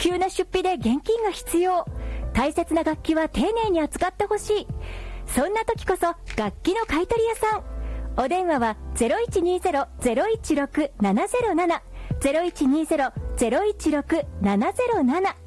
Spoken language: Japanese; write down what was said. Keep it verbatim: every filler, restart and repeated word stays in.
急な出費で現金が必要。大切な楽器は丁寧に扱ってほしい。そんな時こそ楽器の買い取り屋さん。お電話は ゼロいちにゼロ ゼロいちろく ななゼロなな ゼロいちにゼロ ゼロいちろく ななゼロなな